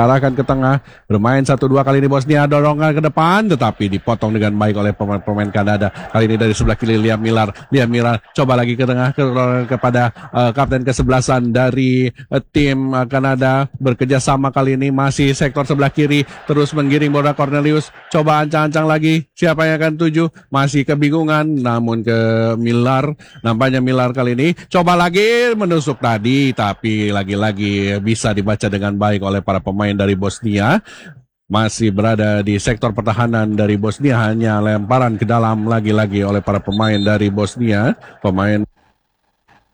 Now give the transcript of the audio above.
arahkan ke tengah, bermain 1-2 kali ini Bosnia, dorongan ke depan, tetapi dipotong dengan baik oleh pemain Kanada. Kali ini dari sebelah kiri Liam Miller coba lagi ke tengah kepada kapten kesebelasan dari tim Kanada, bekerja sama kali ini masih sektor sebelah kiri, terus menggiring bola Cornelius, coba ancang-ancang lagi, siapa yang akan tuju, masih kebingungan, namun ke Miller, nampaknya Miller kali ini, coba lagi menusuk tadi, tapi lagi-lagi bisa dibaca dengan baik oleh para pemain dari Bosnia. Masih berada di sektor pertahanan dari Bosnia, hanya lemparan ke dalam lagi-lagi oleh para pemain dari Bosnia. Pemain